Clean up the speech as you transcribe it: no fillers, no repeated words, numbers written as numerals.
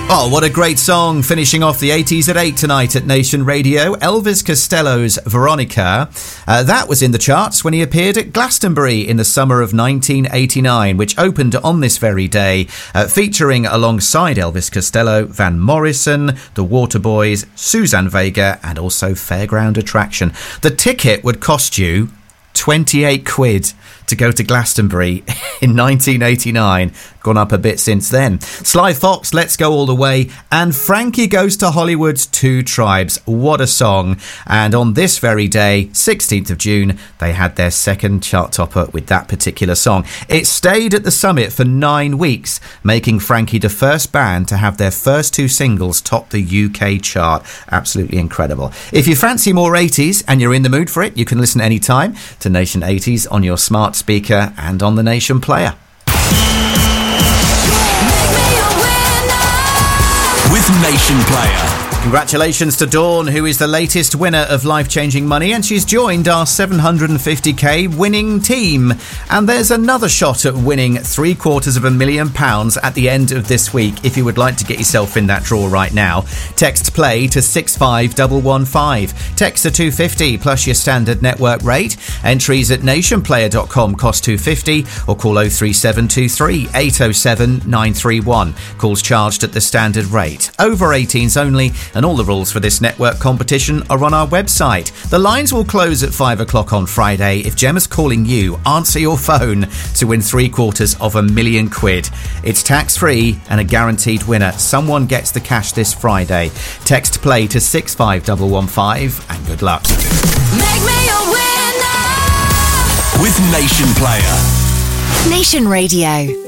Oh, what a great song. Finishing off the 80s at 8 tonight at Nation Radio. Elvis Costello's Veronica. That was in the charts when he appeared at Glastonbury in the summer of 1989, which opened on this very day, featuring alongside Elvis Costello, Van Morrison, the Waterboys, Suzanne Vega, and also Fairground Attraction. The ticket would cost you 28 quid to go to Glastonbury in 1989. Gone up a bit since then. Sly Fox, Let's Go All the Way, and Frankie Goes to Hollywood's Two Tribes. What a song. And on this very day, 16th of June, they had their second chart topper with that particular song. It stayed at the summit for 9 weeks, making Frankie the first band to have their first two singles top the UK chart. Absolutely incredible. If you fancy more 80s and you're in the mood for it, you can listen anytime to Nation 80s on your smart speaker and on the Nation player. With Nation Player. Congratulations to Dawn, who is the latest winner of Life-Changing Money, and she's joined our 750k winning team. And there's another shot at winning £750,000 at the end of this week. If you would like to get yourself in that draw right now, text play to 65115. Text to 250 plus your standard network rate. Entries at nationplayer.com cost £250 or call 03723 807 931. Calls charged at the standard rate. Over 18s only. And all the rules for this network competition are on our website. The lines will close at 5 o'clock on Friday. If Gemma's calling you, answer your phone to win £750,000. It's tax-free and a guaranteed winner. Someone gets the cash this Friday. Text play to 65115 and good luck. Make me a winner with Nation Player. Nation Radio.